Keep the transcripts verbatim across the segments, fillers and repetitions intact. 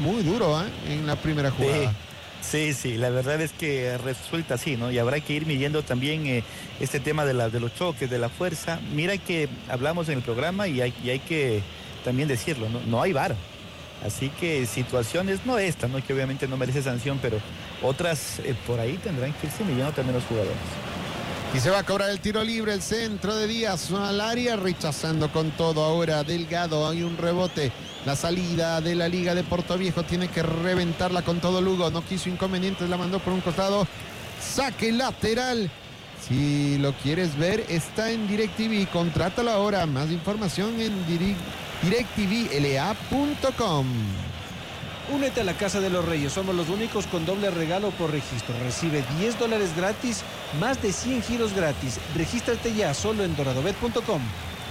muy duro ¿eh? en la primera jugada. Sí, sí, la verdad es que resulta así, ¿no? Y habrá que ir midiendo también eh, este tema de, la, de los choques, de la fuerza. Mira que hablamos en el programa y hay, y hay que también decirlo, ¿no? No hay V A R. Así que situaciones, no esta, ¿no? Que obviamente no merece sanción, pero otras eh, por ahí tendrán que irse midiendo también los jugadores. Y se va a cobrar el tiro libre, el centro de Díaz al área, rechazando con todo ahora Delgado. Hay un rebote. La salida de la Liga de Portoviejo tiene que reventarla con todo Lugo. No quiso inconvenientes, la mandó por un costado. Saque lateral. Si lo quieres ver, está en DirecTV. Contrátalo ahora. Más información en directv l a punto com. Únete a la Casa de los Reyes. Somos los únicos con doble regalo por registro. Recibe diez dólares gratis, más de cien giros gratis. Regístrate ya solo en doradobet punto com.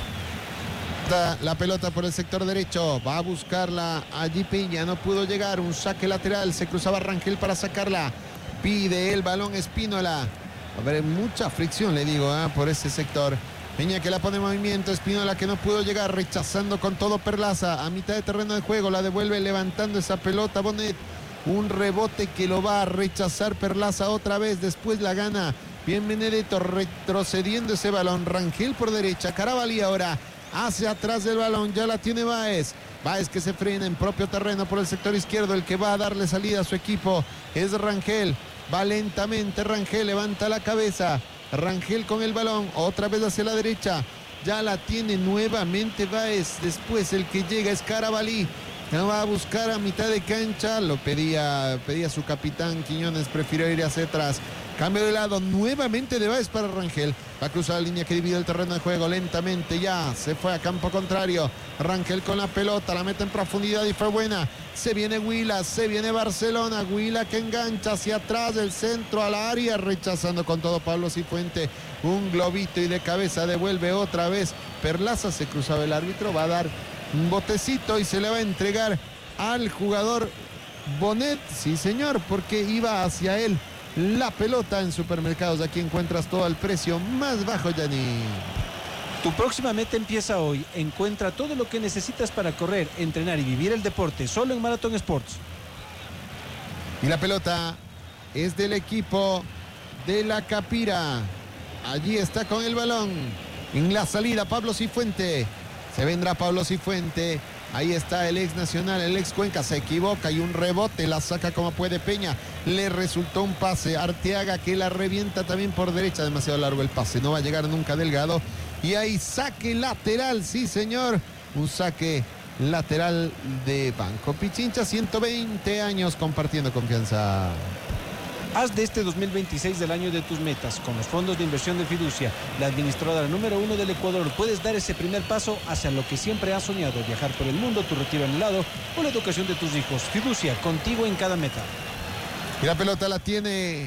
La pelota por el sector derecho. Va a buscarla allí Peña. No pudo llegar. Un saque lateral. Se cruzaba Rangel para sacarla. Pide el balón Espínola. A ver, mucha fricción, le digo, ¿eh? por ese sector. Peña que la pone en movimiento. Espínola que no pudo llegar. Rechazando con todo Perlaza. A mitad de terreno de juego. La devuelve levantando esa pelota Bonet. Un rebote que lo va a rechazar Perlaza otra vez. Después la gana. Bien Benedetto retrocediendo ese balón. Rangel por derecha. Carabalí ahora. Hacia atrás del balón, ya la tiene Báez. Báez que se frena en propio terreno por el sector izquierdo. El que va a darle salida a su equipo es Rangel. Va lentamente Rangel, levanta la cabeza. Rangel con el balón, otra vez hacia la derecha. Ya la tiene nuevamente Báez. Después el que llega es Carabalí. La va a buscar a mitad de cancha. Lo pedía, pedía su capitán Quiñones, prefirió ir hacia atrás. Cambio de lado nuevamente de Báez para Rangel. Va a cruzar la línea que divide el terreno de juego lentamente. Ya se fue a campo contrario. Rangel con la pelota, la mete en profundidad y fue buena. Se viene Huila, se viene Barcelona. Huila que engancha hacia atrás del centro a la área, rechazando con todo Pablo Cifuente. Un globito y de cabeza devuelve otra vez. Perlaza, se cruzaba el árbitro, va a dar un botecito y se le va a entregar al jugador Bonet. Sí, señor, porque iba hacia él. La pelota en Supermercados, aquí encuentras todo al precio más bajo, Yanni. Tu próxima meta empieza hoy. Encuentra todo lo que necesitas para correr, entrenar y vivir el deporte, solo en Marathon Sports. Y la pelota es del equipo de la Capira. Allí está con el balón. En la salida, Pablo Cifuente. Se vendrá Pablo Cifuente. Ahí está el ex Nacional, el ex Cuenca, se equivoca y un rebote, la saca como puede Peña. Le resultó un pase, Arteaga que la revienta también por derecha, demasiado largo el pase, no va a llegar nunca Delgado. Y ahí saque lateral, sí señor, un saque lateral de Banco Pichincha, ciento veinte años compartiendo confianza. Haz de este dos mil veintiséis del año de tus metas. Con los fondos de inversión de Fiducia, la administradora número uno del Ecuador, puedes dar ese primer paso hacia lo que siempre has soñado: viajar por el mundo, tu retiro anhelado o la educación de tus hijos. Fiducia, contigo en cada meta. Y la pelota la tiene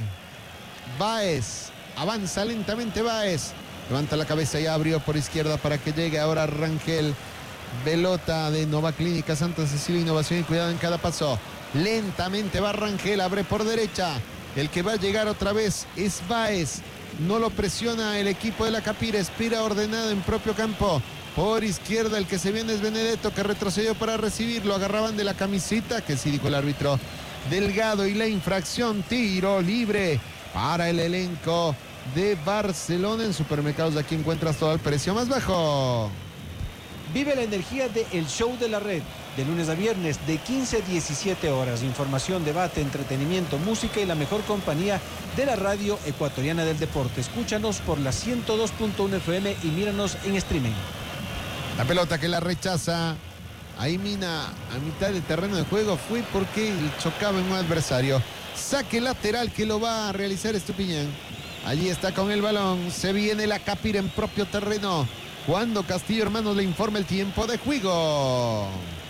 Báez. Avanza lentamente Báez. Levanta la cabeza y abrió por izquierda para que llegue ahora Rangel. Pelota de Nova Clínica Santa Cecilia, innovación y cuidado en cada paso. Lentamente va Rangel, abre por derecha. El que va a llegar otra vez es Báez. No lo presiona el equipo de la Capira. Espira ordenado en propio campo. Por izquierda el que se viene es Benedetto, que retrocedió para recibirlo. Agarraban de la camiseta, que sí dijo el árbitro Delgado. Y la infracción, tiro libre para el elenco de Barcelona. En Supermercados, aquí encuentras todo el precio más bajo. Vive la energía de El Show de la Red, de lunes a viernes, de quince a diecisiete horas. Información, debate, entretenimiento, música y la mejor compañía de la radio ecuatoriana del deporte. Escúchanos por la ciento dos punto uno F M y míranos en streaming. La pelota que la rechaza. Ahí Mina, a mitad de terreno de juego, fue porque chocaba en un adversario. Saque lateral que lo va a realizar Estupiñán. Allí está con el balón. Se viene la Capira en propio terreno. Cuando Castillo Hermanos le informa el tiempo de juego.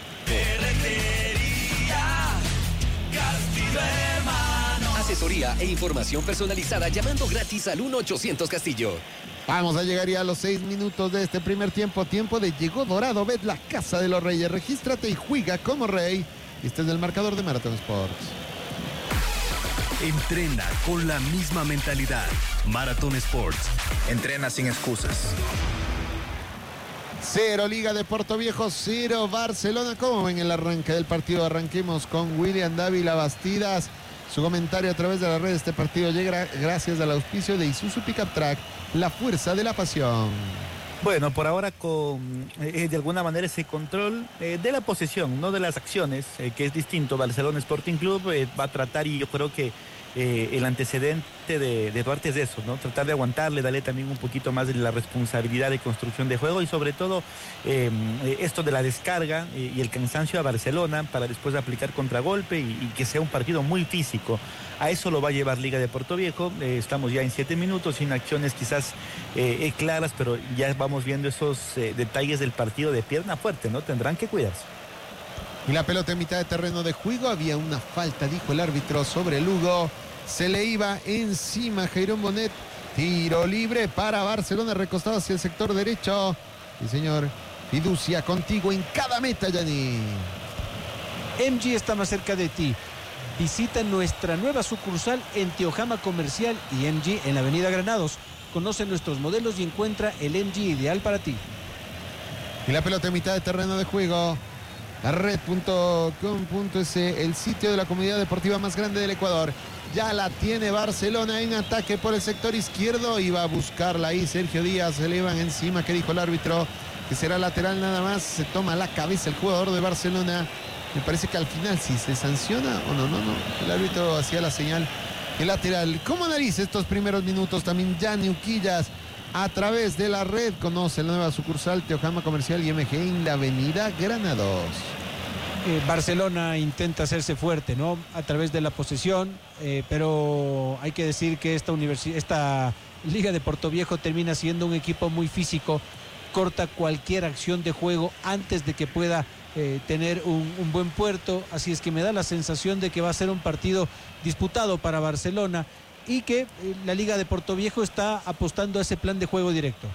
Ferretería Castillo Hermanos. Asesoría e información personalizada llamando gratis al uno ochocientos Castillo. Vamos a llegar ya a los seis minutos de este primer tiempo. Tiempo de Llegó Dorado Bet, la casa de los reyes. Regístrate y juega como rey. Este es el marcador de Marathon Sports. Entrena con la misma mentalidad. Marathon Sports. Entrena sin excusas. Cero Liga de Portoviejo, cero Barcelona. ¿Cómo ven el arranque del partido? Arranquemos con William Dávila Bastidas. Su comentario a través de la red de este partido llega gracias al auspicio de Isuzu Pickup Track, la fuerza de la pasión. Bueno, por ahora con eh, de alguna manera ese control eh, de la posesión, no de las acciones, eh, que es distinto. Barcelona Sporting Club eh, va a tratar, y yo creo que eh, el antecedente de, de Duarte es eso, ¿no? Tratar de aguantarle, darle también un poquito más de la responsabilidad de construcción de juego y sobre todo eh, esto de la descarga eh, y el cansancio a Barcelona para después aplicar contragolpe y, y que sea un partido muy físico. A eso lo va a llevar Liga de Portoviejo. Eh, estamos ya en siete minutos, sin acciones quizás eh, claras, pero ya vamos viendo esos eh, detalles del partido de pierna fuerte, ¿no? Tendrán que cuidarse. Y la pelota en mitad de terreno de juego. Había una falta, dijo el árbitro, sobre Lugo. Se le iba encima Jairón Bonet. Tiro libre para Barcelona, recostado hacia el sector derecho. Sí, señor. Fiducia contigo en cada meta, Yanni. M G está más cerca de ti. Visita nuestra nueva sucursal en Teojama Comercial y M G en la avenida Granados. Conoce nuestros modelos y encuentra el M G ideal para ti. Y la pelota en mitad de terreno de juego. La red punto com punto es el sitio de la comunidad deportiva más grande del Ecuador. Ya la tiene Barcelona en ataque por el sector izquierdo. Iba a buscarla ahí Sergio Díaz. Se le iban encima. ¿Qué dijo el árbitro? Que será lateral nada más. Se toma la cabeza el jugador de Barcelona. Me parece que al final sí se sanciona o no, no, no. El árbitro hacía la señal. El lateral. ¿Cómo analiza estos primeros minutos también Yanni Uquillas? A través de la red conoce la nueva sucursal Teojama Comercial y M G en la avenida Granados. Eh, Barcelona intenta hacerse fuerte, ¿no? A través de la posesión, eh, pero hay que decir que esta, esta Liga de Portoviejo termina siendo un equipo muy físico. Corta cualquier acción de juego antes de que pueda eh, tener un, un buen puerto. Así es que me da la sensación de que va a ser un partido disputado para Barcelona y que eh, la Liga de Portoviejo está apostando a ese plan de juego directo.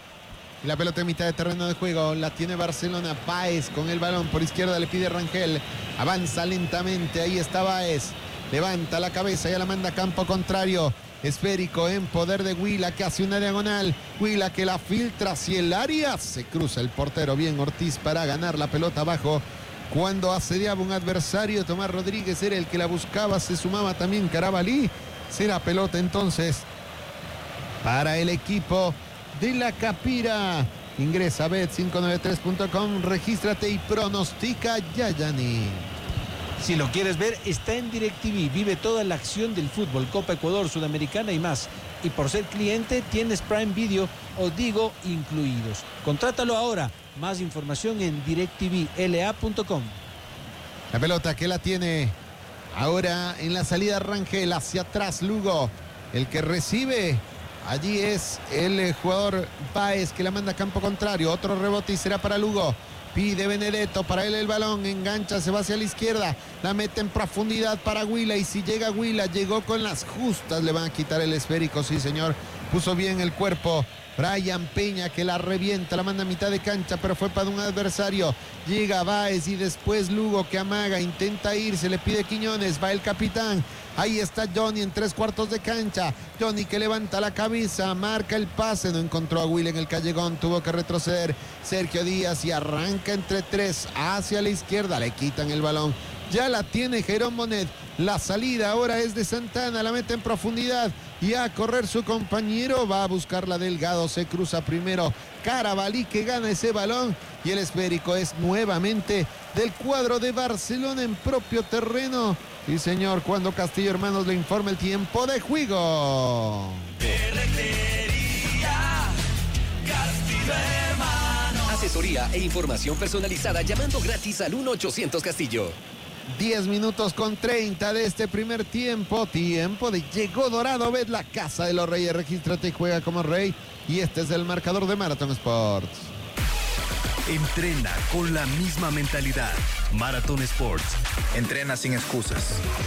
La pelota en mitad de terreno de juego, la tiene Barcelona. Báez con el balón por izquierda, le pide Rangel, avanza lentamente, ahí está Báez, levanta la cabeza y la manda a campo contrario. Esférico en poder de Huila, que hace una diagonal. Huila que la filtra hacia el área, se cruza el portero bien Ortiz para ganar la pelota abajo. Cuando asediaba un adversario, Tomás Rodríguez era el que la buscaba, se sumaba también Carabalí. Será pelota entonces para el equipo de la Capira. Ingresa a bet cinco nueve tres punto com, regístrate y pronostica ya, Yanni. Si lo quieres ver, está en DirecTV. Vive toda la acción del fútbol, Copa Ecuador, Sudamericana y más. Y por ser cliente, tienes Prime Video o Digo incluidos. Contrátalo ahora. Más información en directv l a punto com. La pelota que la tiene ahora en la salida Rangel, hacia atrás Lugo. El que recibe allí es el jugador Báez, que la manda a campo contrario. Otro rebote y será para Lugo. Pide Benedetto, para él el balón, engancha, se va hacia la izquierda, la mete en profundidad para Huila, y si llega Huila, llegó con las justas, le van a quitar el esférico, sí señor, puso bien el cuerpo. Brian Peña que la revienta, la manda a mitad de cancha, pero fue para un adversario. Llega Báez y después Lugo que amaga, intenta irse, le pide Quiñones, va el capitán. Ahí está Johnny en tres cuartos de cancha. Johnny que levanta la cabeza, marca el pase, no encontró a Will en el callejón, tuvo que retroceder Sergio Díaz y arranca entre tres hacia la izquierda, le quitan el balón. Ya la tiene Jairón Bonet. La salida ahora es de Santana, la mete en profundidad y a correr su compañero, va a buscarla Delgado, se cruza primero Carabalí que gana ese balón y el esférico es nuevamente del cuadro de Barcelona en propio terreno. Sí señor, cuando Castillo Hermanos le informa el tiempo de juego. Asesoría e información personalizada llamando gratis al uno ochocientos Castillo. diez minutos con treinta de este primer tiempo. Tiempo de Llegó Dorado. Ved la casa de los reyes. Regístrate y juega como rey. Y este es el marcador de Marathon Sports. Entrena con la misma mentalidad. Marathon Sports. Entrena sin excusas.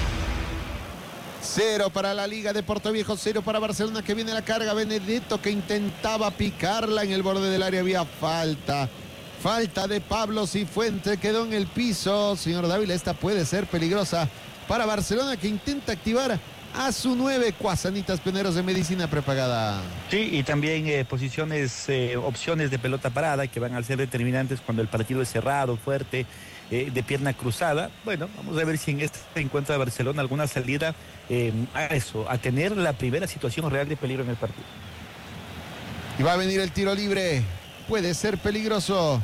Cero para la Liga de Portoviejo, cero para Barcelona, que viene la carga. Benedetto que intentaba picarla en el borde del área. Había falta. Falta de Pablo Cifuente, quedó en el piso. Señor Dávila, esta puede ser peligrosa para Barcelona, que intenta activar a su nueve. Cuasanitas Pioneros de Medicina Prepagada. Sí, y también eh, posiciones, eh, opciones de pelota parada que van a ser determinantes cuando el partido es cerrado, fuerte, eh, de pierna cruzada. Bueno, vamos a ver si en este encuentro de Barcelona alguna salida eh, a eso, a tener la primera situación real de peligro en el partido. Y va a venir el tiro libre. Puede ser peligroso.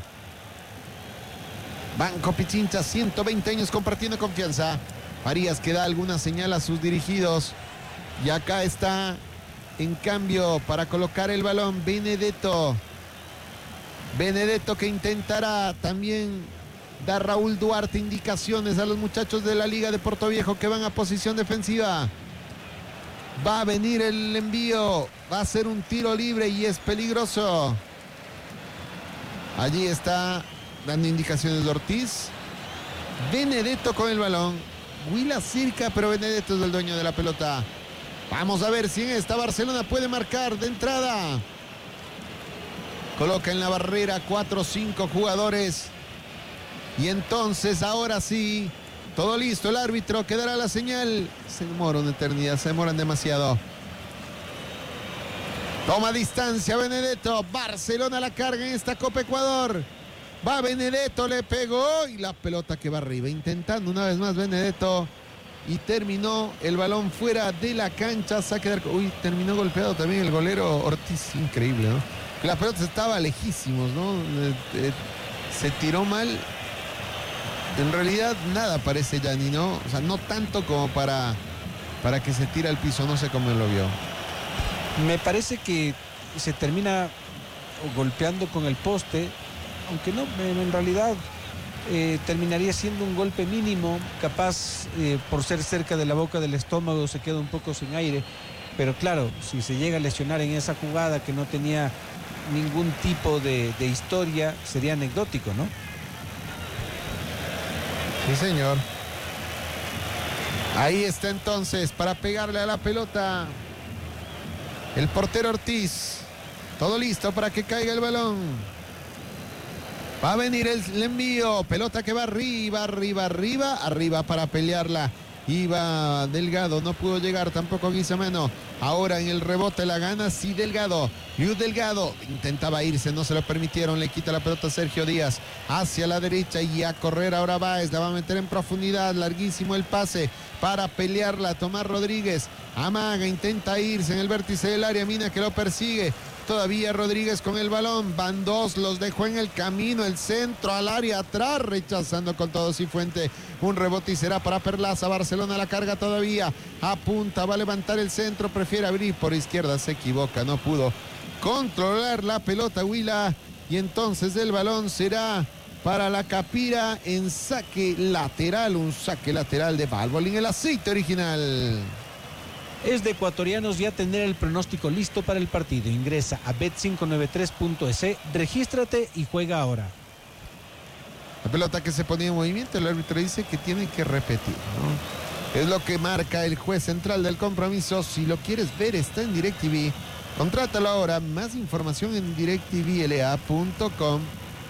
Banco Pichincha, ciento veinte años compartiendo confianza. Farías que da alguna señal a sus dirigidos. Y acá está, en cambio, para colocar el balón, Benedetto. Benedetto que intentará también dar Raúl Duarte indicaciones a los muchachos de la Liga de Portoviejo que van a posición defensiva. Va a venir el envío. Va a ser un tiro libre y es peligroso. Allí está dando indicaciones de Ortiz. Benedetto con el balón. Huila cerca, pero Benedetto es el dueño de la pelota. Vamos a ver si en esta Barcelona puede marcar de entrada. Coloca en la barrera cuatro o cinco jugadores. Y entonces ahora sí, todo listo. El árbitro que dará la señal. Se demora una eternidad, se demoran demasiado. Toma distancia Benedetto. Barcelona la carga en esta Copa Ecuador. Va Benedetto, le pegó y la pelota que va arriba. Intentando una vez más Benedetto. Y terminó el balón fuera de la cancha. Saque de arco. Uy, terminó golpeado también el golero Ortiz. Increíble, ¿no? La pelota estaba lejísimos, ¿no? Eh, eh, se tiró mal. En realidad nada parece Gianni, ¿no? O sea, no tanto como para, para que se tire al piso. No sé cómo lo vio. Me parece que se termina golpeando con el poste, aunque no, en realidad eh, terminaría siendo un golpe mínimo, capaz eh, por ser cerca de la boca del estómago se queda un poco sin aire, pero claro, si se llega a lesionar en esa jugada que no tenía ningún tipo de, de historia, sería anecdótico, ¿no? Sí, señor. Ahí está entonces para pegarle a la pelota el portero Ortiz. Todo listo para que caiga el balón. Va a venir el, el envío. Pelota que va arriba, arriba, arriba. Arriba para pelearla. Iba Delgado, no pudo llegar tampoco Guisamano. Ahora en el rebote la gana, sí, Delgado. Liu Delgado intentaba irse, no se lo permitieron. Le quita la pelota a Sergio Díaz hacia la derecha y a correr ahora Báez. La va a meter en profundidad, larguísimo el pase para pelearla. Tomás Rodríguez amaga, intenta irse en el vértice del área. Mina que lo persigue. Todavía Rodríguez con el balón. Van dos, los dejó en el camino. El centro al área atrás, rechazando con todo Cifuente. Un rebote y será para Perlaza. Barcelona la carga todavía. Apunta, va a levantar el centro. Prefiere abrir por izquierda. Se equivoca, no pudo controlar la pelota Huila. Y entonces el balón será para la Capira en saque lateral. Un saque lateral de Valvoline, el aceite original. Es de ecuatorianos ya tener el pronóstico listo para el partido. Ingresa a bet cinco nueve tres punto es, regístrate y juega ahora. La pelota que se ponía en movimiento, el árbitro dice que tiene que repetir, ¿no? Es lo que marca el juez central del compromiso. Si lo quieres ver, está en DirecTV. Contrátalo ahora. Más información en direct t v l a punto com.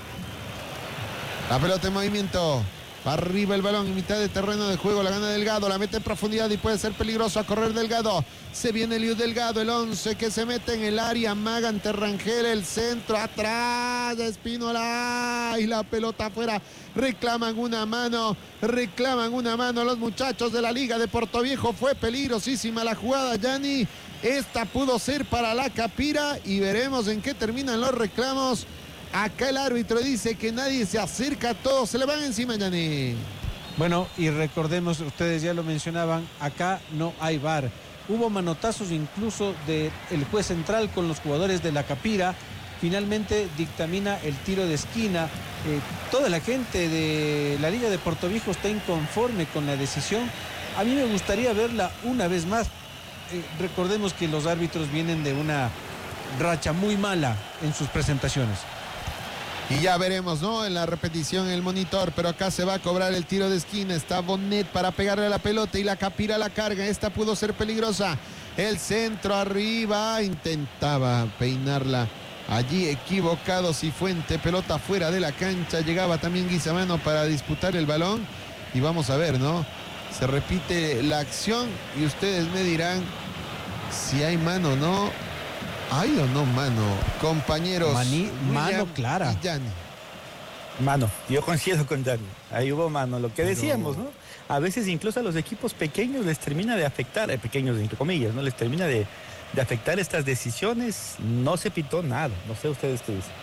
La pelota en movimiento. Arriba el balón en mitad de terreno de juego, la gana Delgado, la mete en profundidad y puede ser peligroso a correr Delgado. Se viene Liu Delgado, el once que se mete en el área, amaga ante Rangel, el centro atrás de Espínola y la pelota afuera. Reclaman una mano, reclaman una mano los muchachos de la Liga de Portoviejo. Fue peligrosísima la jugada, Gianni. Esta pudo ser para la Capira y veremos en qué terminan los reclamos. Acá el árbitro dice que nadie se acerca, todos se le van encima, Gianni. Bueno, y recordemos, ustedes ya lo mencionaban, acá no hay V A R. Hubo manotazos incluso del juez central con los jugadores de la Capira. Finalmente dictamina el tiro de esquina. Eh, toda la gente de la Liga de Portoviejo está inconforme con la decisión. A mí me gustaría verla una vez más. Eh, recordemos que los árbitros vienen de una racha muy mala en sus presentaciones. Y ya veremos, ¿no? En la repetición, en el monitor, pero acá se va a cobrar el tiro de esquina. Está Bonnet para pegarle a la pelota y la Capira la carga. Esta pudo ser peligrosa. El centro arriba, intentaba peinarla. Allí equivocado Cifuente, pelota fuera de la cancha. Llegaba también Guisamano para disputar el balón. Y vamos a ver, ¿no? Se repite la acción y ustedes me dirán si hay mano o no. ¿Hay o no mano? Compañeros. Maní, mano clara. Y Gianni. Mano, yo coincido con Dani. Ahí hubo mano. Lo que Pero... decíamos, ¿no? A veces incluso a los equipos pequeños les termina de afectar, eh, pequeños entre comillas, ¿no? Les termina de, de afectar estas decisiones. No se pitó nada. No sé ustedes qué dicen.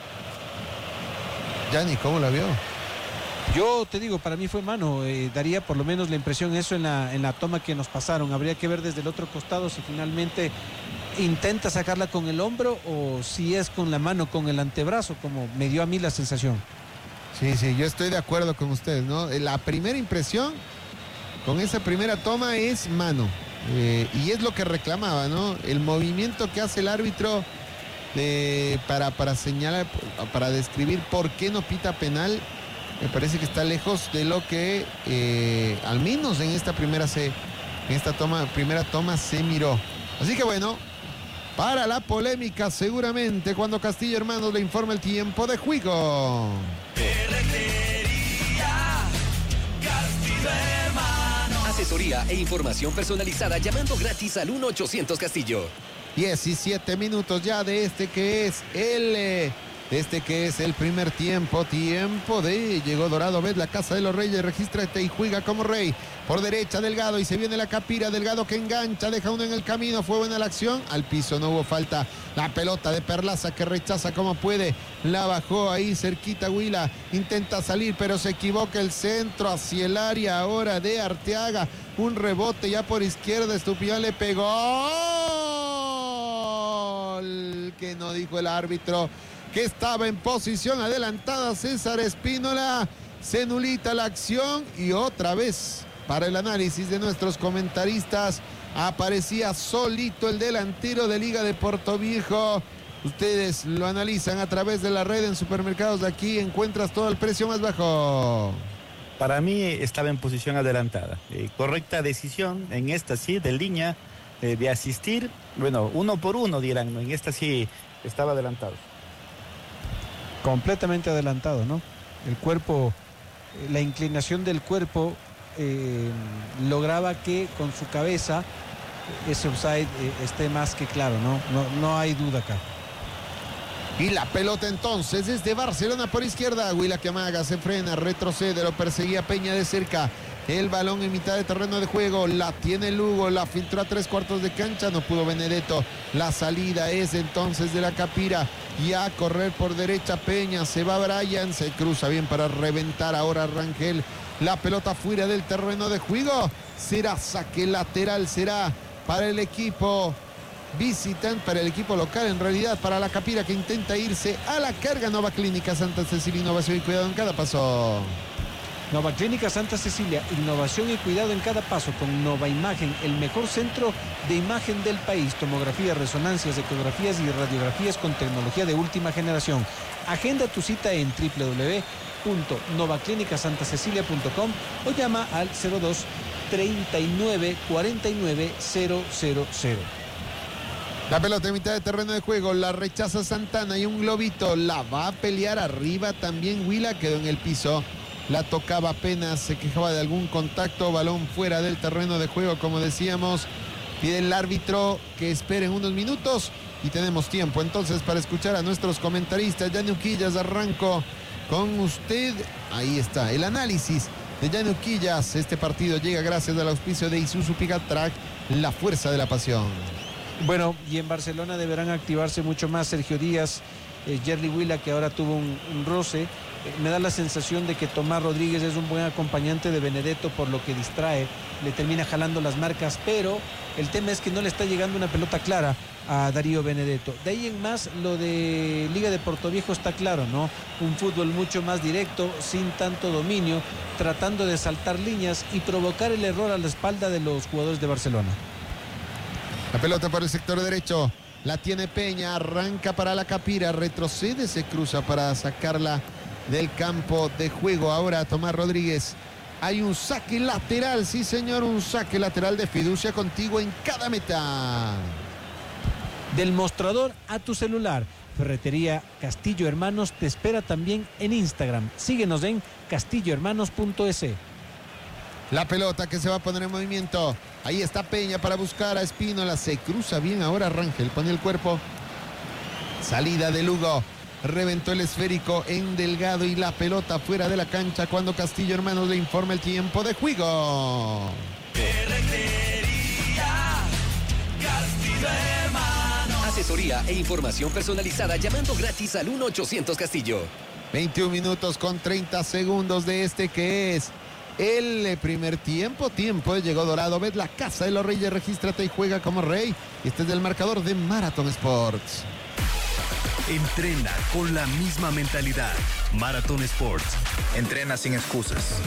Gianni, ¿cómo la vio? Yo te digo, para mí fue mano. Eh, daría por lo menos la impresión eso en la, en la toma que nos pasaron. Habría que ver desde el otro costado si finalmente intenta sacarla con el hombro o si es con la mano, con el antebrazo, como me dio a mí la sensación. Sí, sí, yo estoy de acuerdo con ustedes, ¿no? La primera impresión con esa primera toma es mano. Eh, y es lo que reclamaba, ¿no? El movimiento que hace el árbitro eh, para, para señalar, para describir por qué no pita penal, me parece que está lejos de lo que eh, al menos en esta primera se, en esta toma, primera toma se miró. Así que bueno, para la polémica seguramente cuando Castillo Hermanos le informa el tiempo de juego. Asesoría e información personalizada llamando gratis al uno ochocientos Castillo. diecisiete minutos ya de este que es el eh, de este que es el primer tiempo, tiempo de llegó Dorado, ves la Casa de los Reyes, regístrate y juega como rey. Por derecha Delgado y se viene la Capira, Delgado que engancha, deja uno en el camino, fue buena la acción, al piso no hubo falta, la pelota de Perlaza que rechaza como puede, la bajó ahí cerquita Huila, intenta salir pero se equivoca, el centro hacia el área ahora de Arteaga, un rebote ya por izquierda, Estupiñán le pegó, que no dijo el árbitro, que estaba en posición adelantada César Espínola, se nulita la acción y otra vez para el análisis de nuestros comentaristas aparecía solito el delantero de Liga de Portoviejo. Ustedes lo analizan a través de la red en supermercados de aquí, encuentras todo el precio más bajo. Para mí estaba en posición adelantada. Eh, correcta decisión en esta sí, de línea, eh, de asistir. Bueno, uno por uno dirán, ¿no? En esta sí estaba adelantado. Completamente adelantado, ¿no? El cuerpo, la inclinación del cuerpo eh, lograba que con su cabeza ese offside eh, esté más que claro, ¿no? No, no hay duda acá. Y la pelota entonces desde Barcelona por izquierda. Huila que amaga, se frena, retrocede, lo perseguía Peña de cerca. El balón en mitad de terreno de juego, la tiene Lugo, la filtró a tres cuartos de cancha, no pudo Benedetto. La salida es entonces de la Capira y a correr por derecha Peña, se va Brian, se cruza bien para reventar ahora Rangel. La pelota fuera del terreno de juego, será saque lateral, será para el equipo visitante, para el equipo local, en realidad para la Capira que intenta irse a la carga. Nova Clínica Santa Cecilia, innovación y cuidado en cada paso. Nova Clínica Santa Cecilia, innovación y cuidado en cada paso con Nova Imagen, el mejor centro de imagen del país. Tomografías, resonancias, ecografías y radiografías con tecnología de última generación. Agenda tu cita en doble u doble u doble u punto nova clínica santa cecilia punto com o llama al cero dos treinta y nueve cuarenta y nueve cero cero cero. La pelota en mitad de terreno de juego, la rechaza Santana y un globito, la va a pelear arriba también Huila, quedó en el piso. La tocaba apenas, se quejaba de algún contacto, balón fuera del terreno de juego, como decíamos. Pide el árbitro que esperen unos minutos y tenemos tiempo entonces para escuchar a nuestros comentaristas. Gianni Uquillas, arranco con usted. Ahí está, el análisis de Gianni Uquillas. Este partido llega gracias al auspicio de Isuzu Pickup Truck, la fuerza de la pasión. Bueno, y en Barcelona deberán activarse mucho más Sergio Díaz, eh, Jerry Huila, que ahora tuvo un, un roce. Me da la sensación de que Tomás Rodríguez es un buen acompañante de Benedetto, por lo que distrae, le termina jalando las marcas, pero el tema es que no le está llegando una pelota clara a Darío Benedetto. De ahí en más, lo de Liga de Portoviejo está claro, ¿no? Un fútbol mucho más directo, sin tanto dominio, tratando de saltar líneas y provocar el error a la espalda de los jugadores de Barcelona. La pelota por el sector derecho, la tiene Peña, arranca para la Capira, retrocede, se cruza para sacarla del campo de juego. Ahora Tomás Rodríguez, hay un saque lateral, sí señor, un saque lateral de fiducia contigo en cada meta. Del mostrador a tu celular, Ferretería Castillo Hermanos te espera también en Instagram. Síguenos en castillo hermanos punto es. La pelota que se va a poner en movimiento. Ahí está Peña para buscar a Espínola. Se cruza bien ahora Rangel. Pone el cuerpo. Salida de Lugo. Reventó el esférico en Delgado y la pelota fuera de la cancha cuando Castillo Hermanos le informa el tiempo de juego. Asesoría e información personalizada llamando gratis al uno ochocientos Castillo. veintiún minutos con treinta segundos de este que es el primer tiempo. Tiempo llegó Dorado. Ves la casa de los Reyes. Regístrate y juega como rey. Este es del marcador de Marathon Sports. Entrena con la misma mentalidad. Marathon Sports. Entrena sin excusas.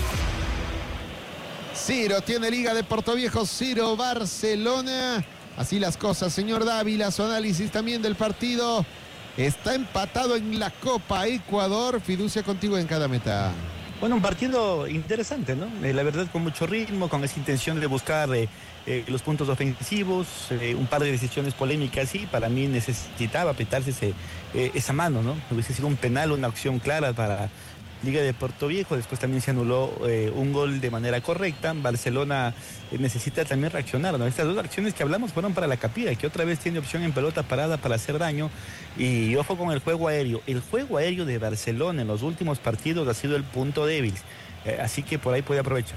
Ciro tiene Liga de Portoviejo. Ciro Barcelona. Así las cosas, señor Dávila. Su análisis también del partido. Está empatado en la Copa Ecuador. Fiducia contigo en cada meta. Bueno, un partido interesante, ¿no? Eh, la verdad, con mucho ritmo, con esa intención de buscar eh, eh, los puntos ofensivos, eh, un par de decisiones polémicas, y para mí necesitaba apretarse ese, eh, esa mano, ¿no? Hubiese sido un penal, una opción clara para Liga de Portoviejo. Después también se anuló eh, un gol de manera correcta. Barcelona eh, necesita también reaccionar, ¿no? Estas dos acciones que hablamos fueron para la Capira, que otra vez tiene opción en pelota parada para hacer daño. Y ojo con el juego aéreo. El juego aéreo de Barcelona en los últimos partidos ha sido el punto débil. Eh, así que por ahí puede aprovechar.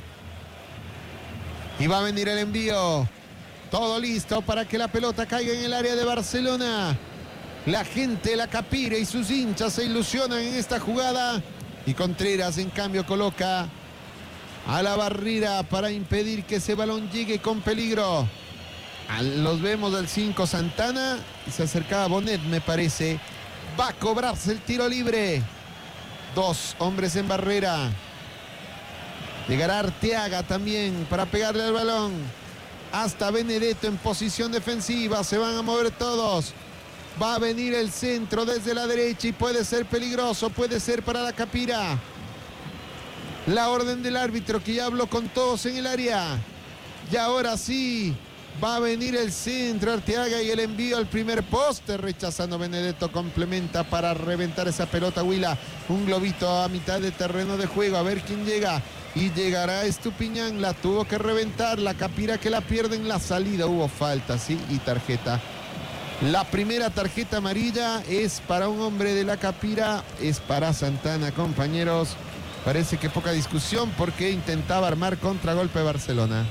Y va a venir el envío. Todo listo para que la pelota caiga en el área de Barcelona. La gente, la Capira y sus hinchas se ilusionan en esta jugada. Y Contreras, en cambio, coloca a la barrera para impedir que ese balón llegue con peligro. Los vemos al cinco Santana. Y se acercaba Bonet, me parece. Va a cobrarse el tiro libre. Dos hombres en barrera. Llegará Arteaga también para pegarle al balón. Hasta Benedetto en posición defensiva. Se van a mover todos. Va a venir el centro desde la derecha y puede ser peligroso, puede ser para la Capira. La orden del árbitro que ya habló con todos en el área. Y ahora sí, va a venir el centro, Arteaga, y el envío al primer poste, rechazando Benedetto, complementa para reventar esa pelota, Huila. Un globito a mitad de terreno de juego, a ver quién llega. Y llegará Estupiñán, la tuvo que reventar, la Capira que la pierde en la salida. Hubo falta, sí, y tarjeta. La primera tarjeta amarilla es para un hombre de la Capira, es para Santana, compañeros. Parece que poca discusión porque intentaba armar contragolpe Barcelona.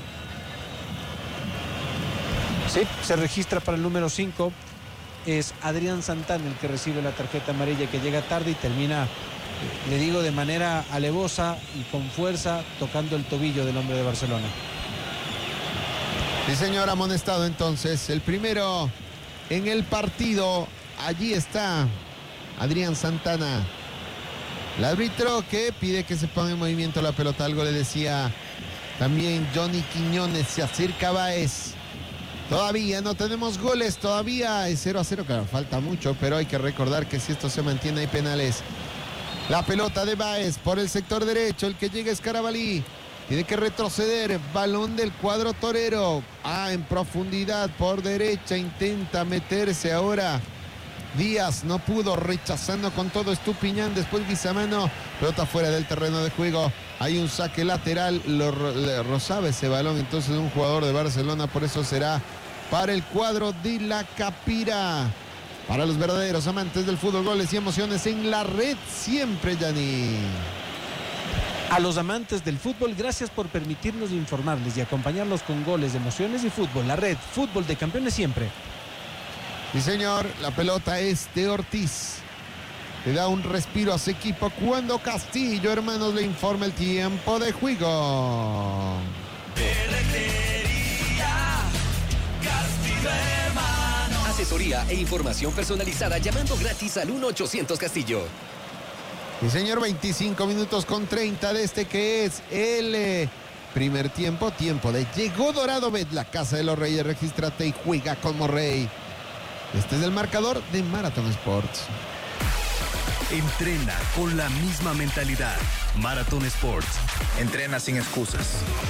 Sí, se registra para el número cinco. Es Adrián Santana el que recibe la tarjeta amarilla, que llega tarde y termina, le digo, de manera alevosa y con fuerza, tocando el tobillo del hombre de Barcelona. Sí, señor, amonestado entonces. El primero en el partido, allí está Adrián Santana. El árbitro que pide que se ponga en movimiento la pelota. Algo le decía también Johnny Quiñones. Se acerca Báez. Todavía no tenemos goles, todavía es cero a cero. Claro, falta mucho, pero hay que recordar que si esto se mantiene hay penales. La pelota de Báez por el sector derecho. El que llega es Carabalí. Tiene que retroceder, balón del cuadro torero. Ah, en profundidad por derecha, intenta meterse ahora. Díaz no pudo, rechazando con todo Estupiñán. Después Guizamano, pelota fuera del terreno de juego. Hay un saque lateral, lo, lo rozaba ese balón entonces un jugador de Barcelona. Por eso será para el cuadro de la Capira. Para los verdaderos amantes del fútbol, goles y emociones en la red siempre, Yanni. A los amantes del fútbol, gracias por permitirnos informarles y acompañarlos con goles, emociones y fútbol. La red, fútbol de campeones siempre. Sí, señor, la pelota es de Ortiz. Le da un respiro a su equipo cuando Castillo Hermanos le informa el tiempo de juego. Asesoría e información personalizada llamando gratis al uno ochocientos Castillo. Sí, señor, veinticinco minutos con treinta de este que es el eh, primer tiempo. Tiempo de llegó Dorado Bet, la casa de los Reyes. Regístrate y juega como rey. Este es el marcador de Marathon Sports. Entrena con la misma mentalidad. Marathon Sports. Entrena sin excusas.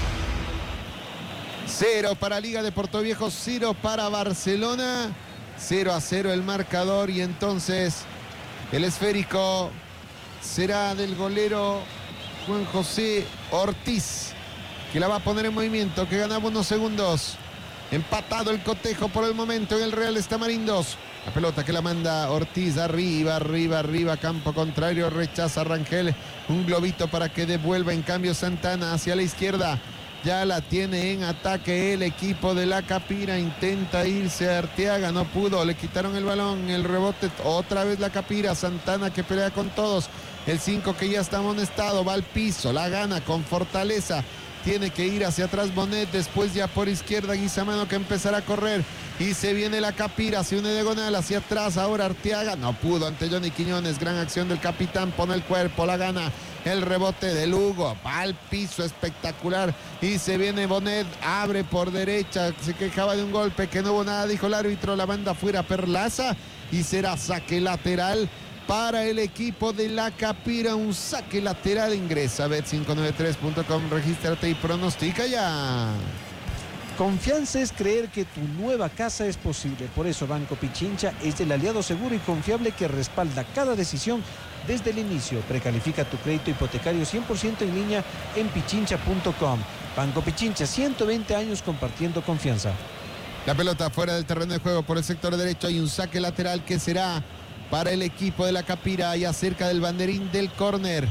Cero para Liga de Portoviejo, cero para Barcelona. Cero a cero el marcador y entonces el esférico será del golero Juan José Ortiz. que la va a poner en movimiento, que ganaba unos segundos. Empatado el cotejo por el momento en el Real Estamarindós. La pelota que la manda Ortiz arriba, arriba, arriba, campo contrario, rechaza Rangel. Un globito para que devuelva en cambio Santana hacia la izquierda. Ya la tiene en ataque el equipo de la Capira. Intenta irse a Arteaga, no pudo. Le quitaron el balón, el rebote. Otra vez la Capira. Santana que pelea con todos. El cinco que ya está amonestado. Va al piso, la gana con fortaleza. Tiene que ir hacia atrás Bonet. Después ya por izquierda Guizamano que empezará a correr. Y se viene la Capira. Se une diagonal hacia atrás. Ahora Arteaga. No pudo ante Johnny Quiñones. Gran acción del capitán. Pone el cuerpo, la gana. El rebote de Lugo, va al piso, espectacular. Y se viene Bonet, abre por derecha. Se quejaba de un golpe que no hubo nada, dijo el árbitro. La banda fuera Perlaza. Y será saque lateral para el equipo de la Capira. Un saque lateral. Ingresa a bet cinco noventa y tres punto com, regístrate y pronostica ya. Confianza es creer que tu nueva casa es posible. Por eso Banco Pichincha es el aliado seguro y confiable que respalda cada decisión desde el inicio. Precalifica tu crédito hipotecario cien por ciento en línea en pichincha punto com. Banco Pichincha, ciento veinte años compartiendo confianza. La pelota fuera del terreno de juego por el sector derecho. Hay un saque lateral que será para el equipo de la Capira, allá cerca del banderín del córner.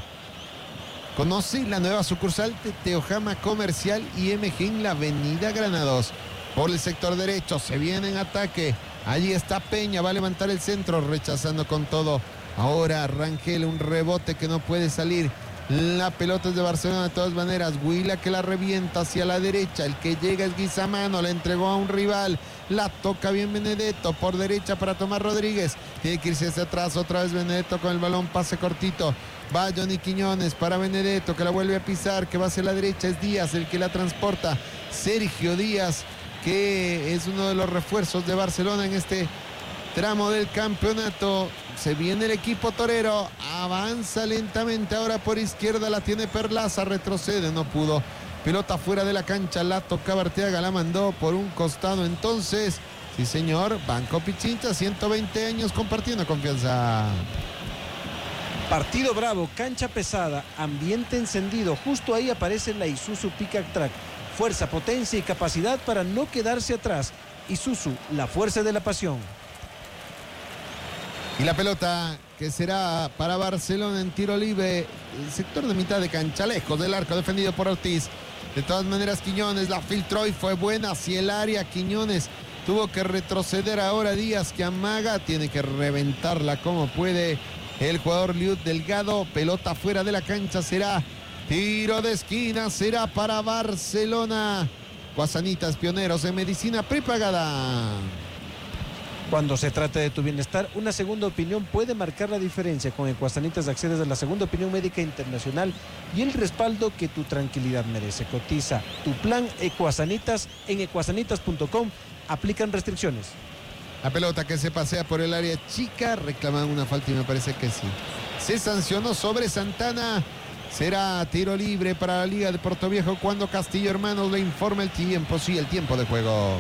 Conoce la nueva sucursal de Teojama Comercial I M G en la avenida Granados. Por el sector derecho se viene en ataque. Allí está Peña, va a levantar el centro, rechazando con todo. Ahora Rangel, un rebote que no puede salir. La pelota es de Barcelona de todas maneras. Huila que la revienta hacia la derecha. El que llega es Guizamano, la entregó a un rival. La toca bien Benedetto por derecha para Tomás Rodríguez. Tiene que irse hacia atrás otra vez Benedetto con el balón, pase cortito. Va Johnny Quiñones para Benedetto que la vuelve a pisar, que va hacia la derecha. Es Díaz el que la transporta. Sergio Díaz, que es uno de los refuerzos de Barcelona en este tramo del campeonato. Se viene el equipo torero, avanza lentamente ahora por izquierda, la tiene Perlaza, retrocede, no pudo. Pelota fuera de la cancha, la tocaba Arteaga, la mandó por un costado. Entonces, sí señor, Banco Pichincha, ciento veinte años compartiendo confianza. Partido bravo, cancha pesada, ambiente encendido. Justo ahí aparece la Isuzu Pickup Track. Fuerza, potencia y capacidad para no quedarse atrás. Isuzu, la fuerza de la pasión. Y la pelota que será para Barcelona en tiro libre, el sector de mitad de cancha, lejos del arco, defendido por Ortiz. De todas maneras Quiñones la filtró y fue buena hacia el área. Quiñones tuvo que retroceder ahora. Díaz que amaga, tiene que reventarla como puede el jugador Liud Delgado. Pelota fuera de la cancha, será tiro de esquina, será para Barcelona. Guasanitas, pioneros en medicina prepagada. Cuando se trata de tu bienestar, una segunda opinión puede marcar la diferencia. Con Ecuasanitas accedes a la segunda opinión médica internacional y el respaldo que tu tranquilidad merece. Cotiza tu plan Ecuasanitas en ecuasanitas punto com. Aplican restricciones. La pelota que se pasea por el área chica, reclaman una falta y me parece que sí. Se sancionó sobre Santana. Será tiro libre para la Liga de Portoviejo cuando Castillo Hermanos le informa el tiempo. Sí, el tiempo de juego.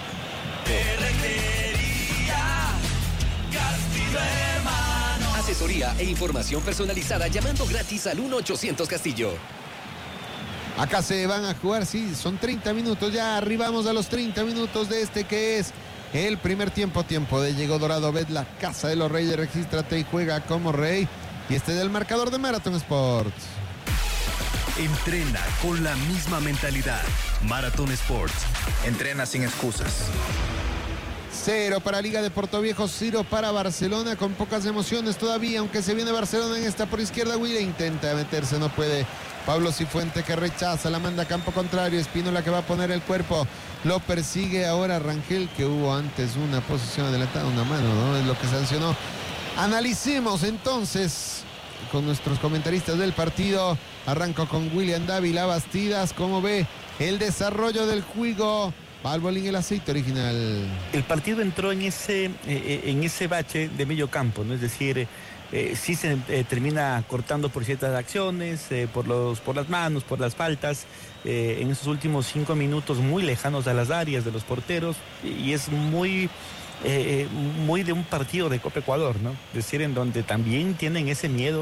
Asesoría e información personalizada llamando gratis al uno ochocientos Castillo. Acá se van a jugar, sí, son treinta minutos, ya arribamos a los treinta minutos de este que es el primer tiempo, tiempo de Llegó Dorado, Bet, la casa de los reyes, regístrate y juega como rey. Y este es el marcador de Marathon Sports. Entrena con la misma mentalidad. Marathon Sports. Entrena sin excusas. Cero para Liga de Portoviejo, cero para Barcelona, con pocas emociones todavía, aunque se viene Barcelona en esta por izquierda. Huila intenta meterse, no puede. Pablo Cifuente que rechaza, la manda a campo contrario. Espínola que va a poner el cuerpo, lo persigue ahora Rangel, que hubo antes una posición adelantada, una mano, ¿no? Es lo que sancionó. Analicemos entonces con nuestros comentaristas del partido. Arranco con William Dávila Bastidas. ¿Cómo ve el desarrollo del juego? Balbolín, el aceite original. El partido entró en ese, eh, en ese bache de medio campo, ¿no? Es decir, eh, sí se eh, termina cortando por ciertas acciones, eh, por, los, por las manos, por las faltas, eh, en esos últimos cinco minutos muy lejanos a las áreas de los porteros, y es muy, eh, muy de un partido de Copa Ecuador, ¿no? Es decir, en donde también tienen ese miedo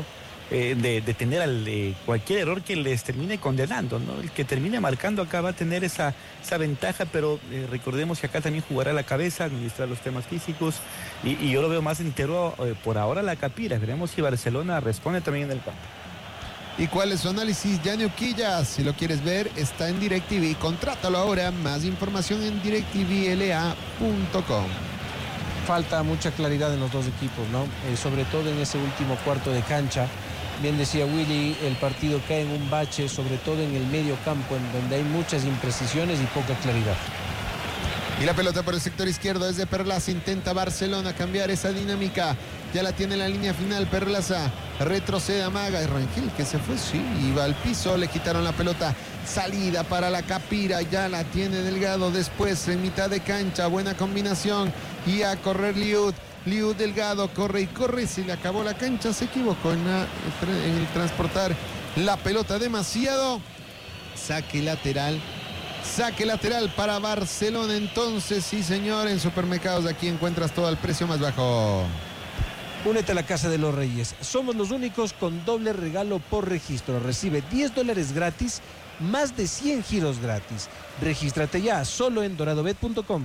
eh, de, de tener al, eh, cualquier error que les termine condenando, ¿no? El que termine marcando acá va a tener esa, esa ventaja, pero eh, recordemos que acá también jugará la cabeza, administrar los temas físicos, y, y yo lo veo más entero eh, por ahora la Capira. Veremos si Barcelona responde también en el campo. ¿Y cuál es su análisis? Yanni Uquillas, si lo quieres ver, está en DirecTV. Contrátalo ahora. Más información en directivl a punto com. Falta mucha claridad en los dos equipos, ¿no? Eh, sobre todo en ese último cuarto de cancha. Bien decía Willy, el partido cae en un bache, sobre todo en el medio campo, en donde hay muchas imprecisiones y poca claridad. Y la pelota por el sector izquierdo es de Perlaza. Intenta Barcelona cambiar esa dinámica. Ya la tiene en la línea final. Perlaza retrocede, amaga. Y Rangel, que se fue, sí, iba al piso. Le quitaron la pelota. Salida para la Capira. Ya la tiene Delgado. Después en mitad de cancha. Buena combinación. Y a correr Liud. Liud Delgado corre y corre. Se le acabó la cancha. Se equivocó en, la, en el transportar la pelota demasiado. Saque lateral. Saque lateral para Barcelona. Entonces, sí señor, en Supermercados de aquí encuentras todo al precio más bajo. Únete a la Casa de los Reyes. Somos los únicos con doble regalo por registro. Recibe diez dólares gratis, más de cien giros gratis. Regístrate ya, solo en doradobet punto com.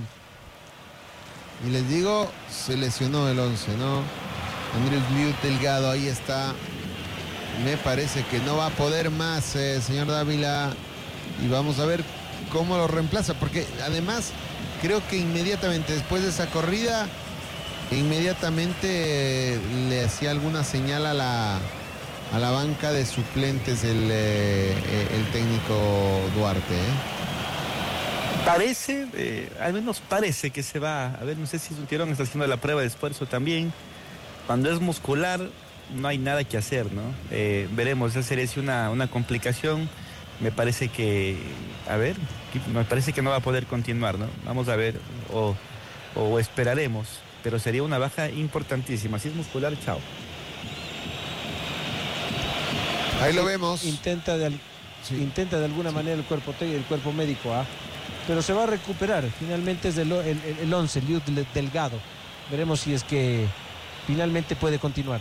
Y les digo, se lesionó el once, ¿no? Andrés Liud Delgado, ahí está. Me parece que no va a poder más, eh, señor Dávila. Y vamos a ver cómo lo reemplaza, porque además creo que inmediatamente después de esa corrida, inmediatamente eh, le hacía alguna señal a la, a la banca de suplentes el, eh, el técnico Duarte. ¿eh? Parece, eh, al menos parece que se va. A ver, no sé si Tirón está haciendo la prueba de esfuerzo también. Cuando es muscular no hay nada que hacer, ¿no? Eh, veremos, esa sería una, una complicación. Me parece que, a ver, me parece que no va a poder continuar, ¿no? Vamos a ver, o, o esperaremos, pero sería una baja importantísima. Si es muscular, chao. Ahí lo vemos. Intenta de, sí. intenta de alguna sí. manera el cuerpo el cuerpo médico, ¿ah? Pero se va a recuperar. Finalmente es del, el, el, el once, Liud Delgado. Veremos si es que finalmente puede continuar.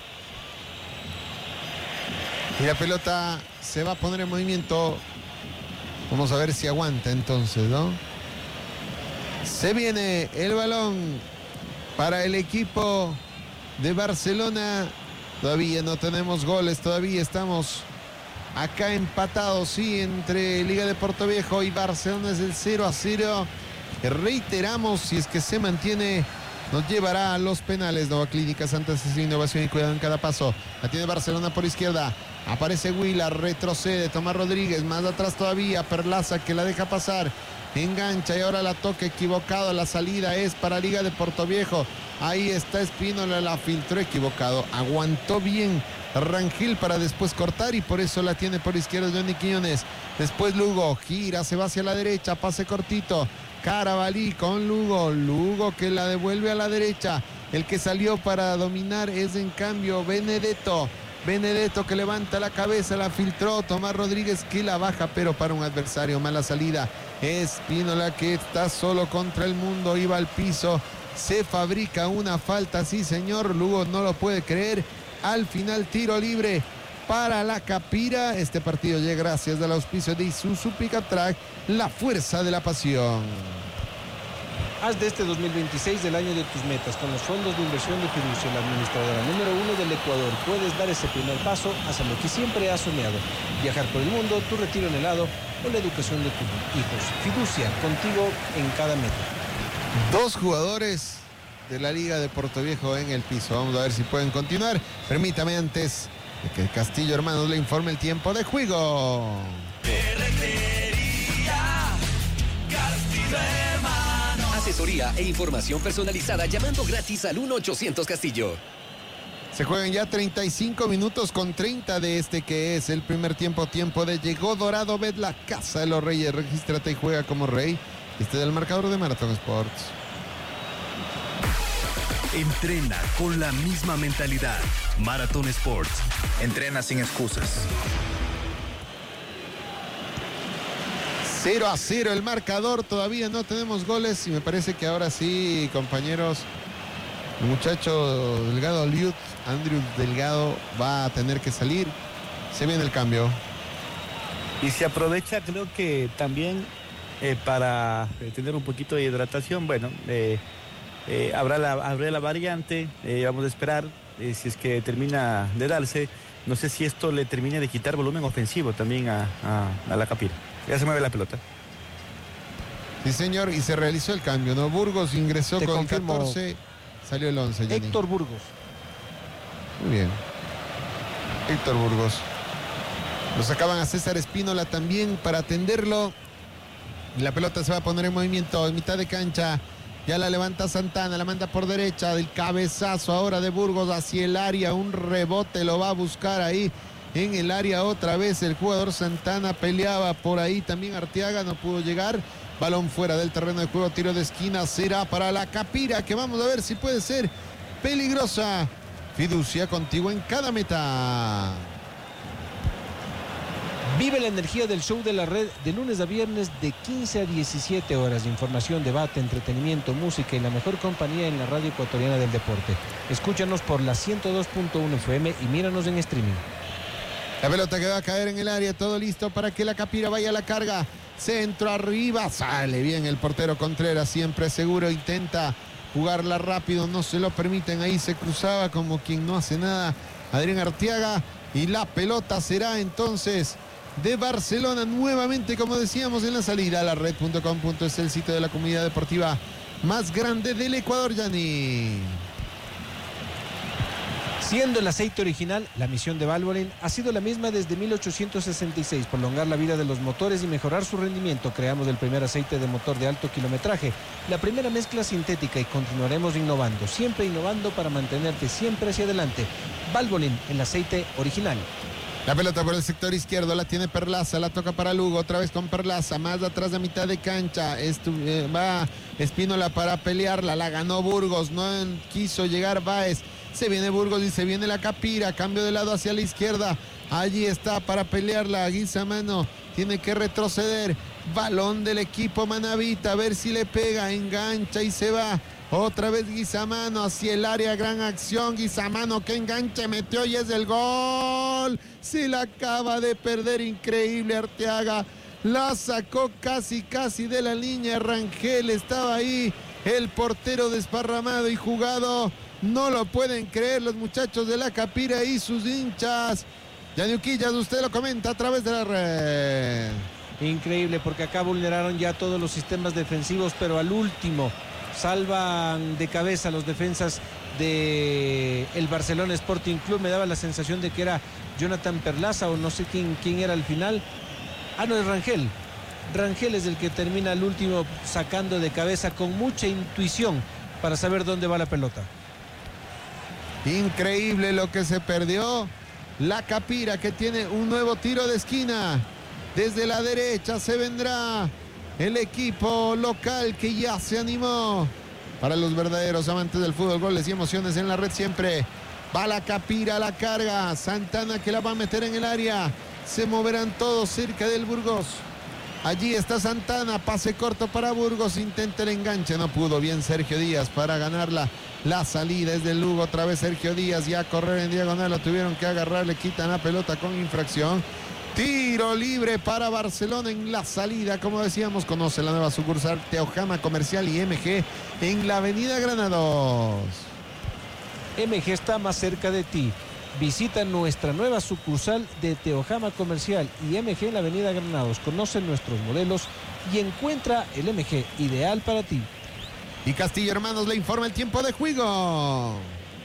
Y la pelota se va a poner en movimiento. Vamos a ver si aguanta entonces, ¿no? Se viene el balón para el equipo de Barcelona. Todavía no tenemos goles, todavía estamos acá empatados, sí, entre Liga de Portoviejo y Barcelona. Es el cero a cero. Reiteramos, si es que se mantiene, nos llevará a los penales. Nova Clínica Santa Cecilia, innovación y cuidado en cada paso. La tiene Barcelona por izquierda. Aparece Huila, retrocede Tomás Rodríguez, más atrás todavía Perlaza, que la deja pasar, engancha y ahora la toca equivocado. La salida es para Liga de Portoviejo. Ahí está Espínola, la filtró equivocado. Aguantó bien Rangel para después cortar y por eso la tiene por izquierda Johnny Quiñones. Después Lugo, gira, se va hacia la derecha, pase cortito. Carabalí con Lugo, Lugo que la devuelve a la derecha. El que salió para dominar es en cambio Benedetto. Benedetto que levanta la cabeza, la filtró. Tomás Rodríguez que la baja, pero para un adversario, mala salida. Espínola que está solo contra el mundo, iba al piso. Se fabrica una falta, sí señor. Lugo no lo puede creer. Al final tiro libre para la Capira. Este partido llega gracias al auspicio de Isuzu Pickup Track, la fuerza de la pasión. Haz de este dos mil veintiséis el año de tus metas con los fondos de inversión de Fiducia, la administradora número uno del Ecuador. Puedes dar ese primer paso hacia lo que siempre has soñado. Viajar por el mundo, tu retiro en helado o la educación de tus hijos. Fiducia, contigo en cada meta. Dos jugadores de la Liga de Portoviejo en el piso. Vamos a ver si pueden continuar. Permítame antes de que Castillo Hermanos le informe el tiempo de juego. Asesoría e información personalizada llamando gratis al uno ochocientos Castillo. Se juegan ya treinta y cinco minutos con treinta de este que es el primer tiempo. Tiempo de Llegó Dorado Bet, la casa de los reyes. Regístrate y juega como rey. Este es el marcador de Maratón Sports. Entrena con la misma mentalidad. Maratón Sports. Entrena sin excusas. cero a cero el marcador, todavía no tenemos goles y me parece que ahora sí, compañeros, el muchacho Delgado Liud Andrew Delgado va a tener que salir. Se viene el cambio. Y se aprovecha, creo que también eh, para eh, tener un poquito de hidratación. Bueno, eh, eh, habrá, la, habrá la variante, eh, vamos a esperar eh, si es que termina de darse. No sé si esto le termina de quitar volumen ofensivo también a, a, a la Capira. Ya se mueve la pelota. Sí, señor, y se realizó el cambio, ¿no? Burgos ingresó Te con confirmo. catorce, salió el once. Jenny. Héctor Burgos. Muy bien. Héctor Burgos. Lo sacaban a César Espínola también para atenderlo. Y la pelota se va a poner en movimiento en mitad de cancha. Ya la levanta Santana, la manda por derecha. Del cabezazo ahora de Burgos hacia el área. Un rebote lo va a buscar ahí en el área otra vez. El jugador Santana peleaba por ahí. También Arteaga no pudo llegar. Balón fuera del terreno de juego. Tiro de esquina será para la Capira, que vamos a ver si puede ser peligrosa. Fiducia contigo en cada meta. Vive la energía del show de la red de lunes a viernes de quince a diecisiete horas. Información, debate, entretenimiento, música y la mejor compañía en la radio ecuatoriana del deporte. Escúchanos por la ciento dos punto uno F M y míranos en streaming. La pelota que va a caer en el área, todo listo para que la Capira vaya a la carga. Centro arriba, sale bien el portero Contreras, siempre seguro, intenta jugarla rápido, no se lo permiten, ahí se cruzaba como quien no hace nada Adrián Arteaga, y la pelota será entonces de Barcelona nuevamente, como decíamos en la salida. La red punto com punto es el sitio de la comunidad deportiva más grande del Ecuador, Yanni. Siendo el aceite original, la misión de Valvoline ha sido la misma desde mil ochocientos sesenta y seis, prolongar la vida de los motores y mejorar su rendimiento. Creamos el primer aceite de motor de alto kilometraje, la primera mezcla sintética, y continuaremos innovando, siempre innovando para mantenerte siempre hacia adelante. Valvoline, el aceite original. La pelota por el sector izquierdo, la tiene Perlaza, la toca para Lugo, otra vez con Perlaza, más atrás de mitad de cancha. Estu eh, va Espínola para pelearla, la ganó Burgos, no quiso llegar Báez. Se viene Burgos y se viene la Capira, cambio de lado hacia la izquierda. Allí está para pelearla Guizamano, tiene que retroceder. Balón del equipo Manavita, a ver si le pega, engancha y se va. Otra vez Guizamano hacia el área, gran acción. Guizamano que enganche, metió y es el gol. Se la acaba de perder, increíble Arteaga. La sacó casi, casi de la línea. Rangel estaba ahí, el portero desparramado y jugado. No lo pueden creer los muchachos de la Capira y sus hinchas. Yaniuquillas, usted lo comenta a través de la red. Increíble, porque acá vulneraron ya todos los sistemas defensivos, pero al último salvan de cabeza los defensas de el Barcelona Sporting Club. Me daba la sensación de que era Jonathan Perlaza o no sé quién, quién era al final. Ah, no, es Rangel. Rangel es el que termina al último sacando de cabeza con mucha intuición para saber dónde va la pelota. Increíble lo que se perdió. La Capira, que tiene un nuevo tiro de esquina. Desde la derecha se vendrá el equipo local, que ya se animó. Para los verdaderos amantes del fútbol, goles y emociones en la red siempre. Va la Capira, la carga. Santana, que la va a meter en el área. Se moverán todos cerca del Burgos. Allí está Santana, pase corto para Burgos, intenta el enganche, no pudo. Bien Sergio Díaz para ganarla. La salida es del Lugo, otra vez Sergio Díaz, ya a correr en diagonal, lo tuvieron que agarrar, le quitan la pelota con infracción. Tiro libre para Barcelona en la salida, como decíamos. Conoce la nueva sucursal Teojama Comercial y M G en la avenida Granados. M G está más cerca de ti. Visita nuestra nueva sucursal de Teojama Comercial y M G en la avenida Granados. Conoce nuestros modelos y encuentra el M G ideal para ti. Y Castillo Hermanos le informa el tiempo de juego.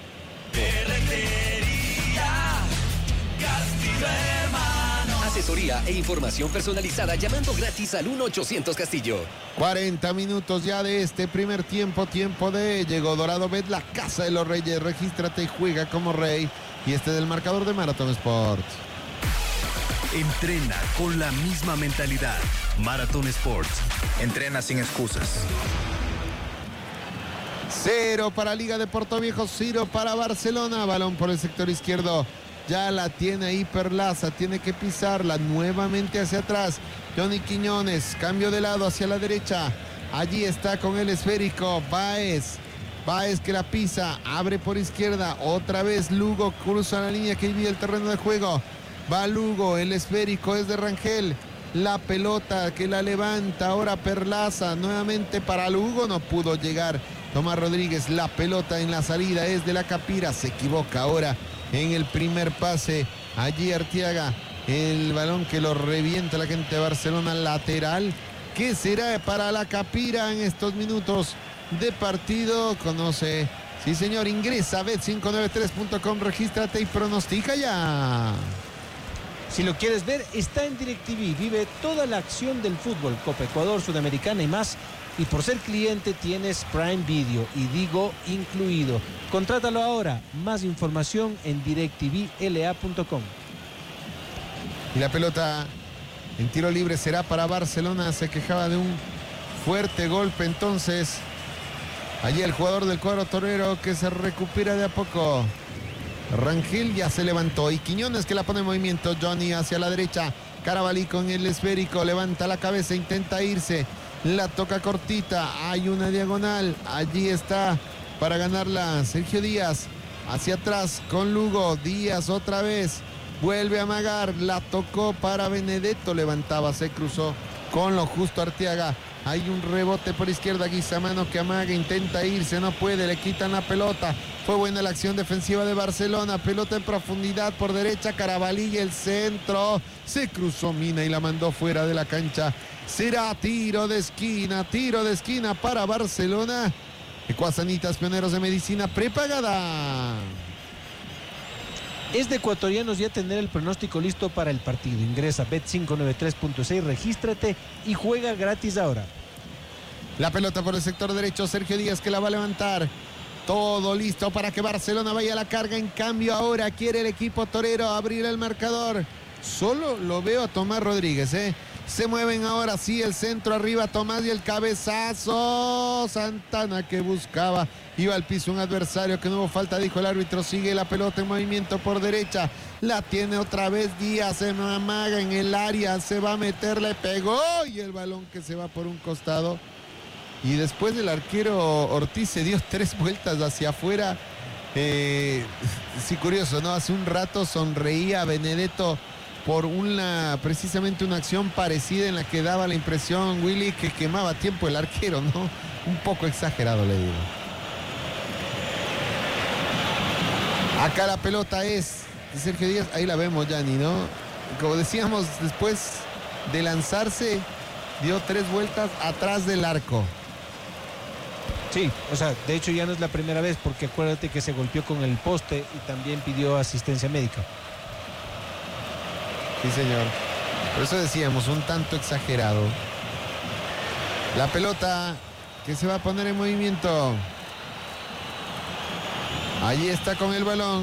Asesoría e información personalizada llamando gratis al uno ochocientos Castillo. cuarenta minutos ya de este primer tiempo, tiempo de llegó Dorado Bet, la casa de los reyes. Regístrate y juega como rey. Y este es el marcador de Marathon Sport. Entrena con la misma mentalidad. Marathon Sports. Entrena sin excusas. Cero para Liga de Portoviejo, cero para Barcelona. Balón por el sector izquierdo. Ya la tiene ahí Perlaza, tiene que pisarla nuevamente hacia atrás. Johnny Quiñones, cambio de lado hacia la derecha. Allí está con el esférico Báez. Báez que la pisa, abre por izquierda, otra vez Lugo cruza la línea que divide el terreno de juego. Va Lugo, el esférico es de Rangel. La pelota que la levanta ahora Perlaza, nuevamente para Lugo, no pudo llegar Tomás Rodríguez. La pelota en la salida es de la Capira, se equivoca ahora en el primer pase. Allí Arteaga, el balón que lo revienta la gente de Barcelona, lateral. ¿Qué será para la Capira en estos minutos de partido? Conoce, sí señor, ingresa a bet cinco nueve tres punto com, regístrate y pronostica ya. Si lo quieres ver, está en DirecTV. Vive toda la acción del fútbol, Copa Ecuador, Sudamericana y más. Y por ser cliente tienes Prime Video y Digo incluido. Contrátalo ahora. Más información en directv l a punto com. Y la pelota en tiro libre será para Barcelona. Se quejaba de un fuerte golpe entonces. Allí el jugador del cuadro torero que se recupera de a poco. Rangel ya se levantó y Quiñones que la pone en movimiento. Johnny hacia la derecha. Carabalí con el esférico. Levanta la cabeza, intenta irse. La toca cortita. Hay una diagonal. Allí está para ganarla Sergio Díaz. Hacia atrás con Lugo. Díaz otra vez. Vuelve a amagar. La tocó para Benedetto. Levantaba, se cruzó con lo justo Arteaga. Hay un rebote por izquierda. Guizamano que amaga, intenta irse, no puede, le quitan la pelota. Fue buena la acción defensiva de Barcelona. Pelota en profundidad por derecha. Carabalí y el centro. Se cruzó Mina y la mandó fuera de la cancha. Será tiro de esquina, tiro de esquina para Barcelona. Ecuasanitas, pioneros de medicina prepagada. Es de ecuatorianos ya tener el pronóstico listo para el partido. Ingresa a bet cinco nueve tres punto seis, regístrate y juega gratis ahora. La pelota por el sector derecho, Sergio Díaz que la va a levantar. Todo listo para que Barcelona vaya a la carga. En cambio ahora quiere el equipo torero abrir el marcador. Solo lo veo a Tomás Rodríguez, ¿eh? Se mueven ahora sí, el centro arriba, Tomás y el cabezazo. Santana que buscaba, iba al piso un adversario, que no hubo falta, dijo el árbitro. Sigue la pelota en movimiento por derecha. La tiene otra vez Díaz, se amaga en el área, se va a meter, le pegó y el balón que se va por un costado. Y después el arquero Ortiz se dio tres vueltas hacia afuera. Eh, sí, curioso, ¿no? Hace un rato sonreía Benedetto por una, precisamente una acción parecida en la que daba la impresión, Willy, que quemaba tiempo el arquero, ¿no? Un poco exagerado, le digo. Acá la pelota es de Sergio Díaz, ahí la vemos, Yanni, ¿no? Como decíamos, después de lanzarse, dio tres vueltas atrás del arco. Sí, o sea, de hecho ya no es la primera vez, porque acuérdate que se golpeó con el poste y también pidió asistencia médica. Sí, señor. Por eso decíamos, un tanto exagerado. La pelota que se va a poner en movimiento. Allí está con el balón.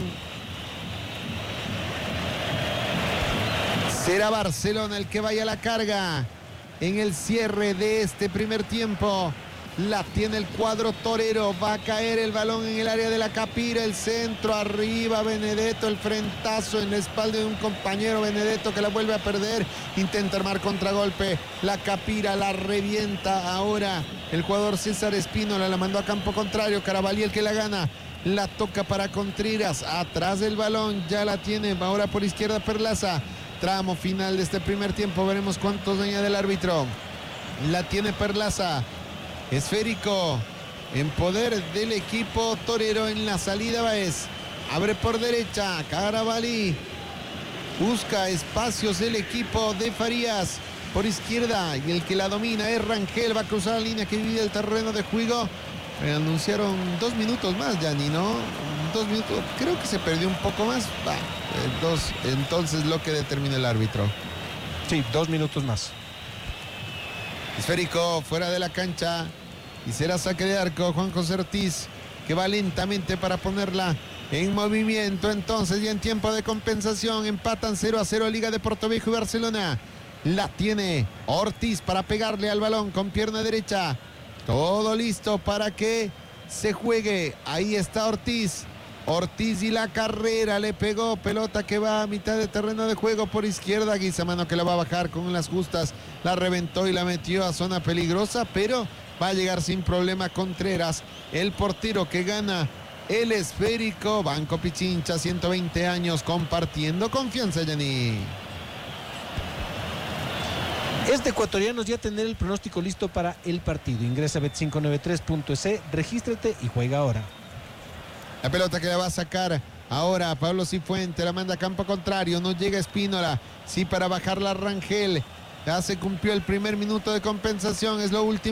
Será Barcelona el que vaya a la carga en el cierre de este primer tiempo. La tiene el cuadro torero. Va a caer el balón en el área de la Capira. El centro arriba. Benedetto. El frentazo en la espalda de un compañero. Benedetto que la vuelve a perder. Intenta armar contragolpe. La Capira la revienta ahora. El jugador César Espínola la mandó a campo contrario. Carabalí el que la gana. La toca para Contreras. Atrás del balón. Ya la tiene. Ahora por izquierda Perlaza. Tramo final de este primer tiempo. Veremos cuántos añade el árbitro. La tiene Perlaza. Esférico en poder del equipo torero. En la salida Báez, abre por derecha, Carabalí busca espacios el equipo de Farías por izquierda y el que la domina es Rangel. Va a cruzar la línea que divide el terreno de juego. Eh, anunciaron dos minutos más, Yanni, ¿no? Dos minutos, creo que se perdió un poco más. Va, eh, dos, entonces lo que determina el árbitro. Sí, dos minutos más. Esférico fuera de la cancha y será saque de arco. Juan José Ortiz que va lentamente para ponerla en movimiento. Entonces y en tiempo de compensación empatan cero a cero Liga de Porto Viejo y Barcelona. La tiene Ortiz para pegarle al balón con pierna derecha. Todo listo para que se juegue. Ahí está Ortiz. Ortiz y la carrera, le pegó, pelota que va a mitad de terreno de juego por izquierda. Guizamano que la va a bajar con las justas, la reventó y la metió a zona peligrosa, pero Va a llegar sin problema Contreras, el portero que gana el esférico. Banco Pichincha, ciento veinte años compartiendo confianza, Yanni. Es de ecuatorianos ya tener el pronóstico listo para el partido. Ingresa a bet cinco noventa y tres punto es, regístrate y juega ahora. La pelota que la va a sacar ahora Pablo Cifuente, la manda a campo contrario, no llega Espínola, sí para bajarla Rangel. Ya se cumplió el primer minuto de compensación, es lo último.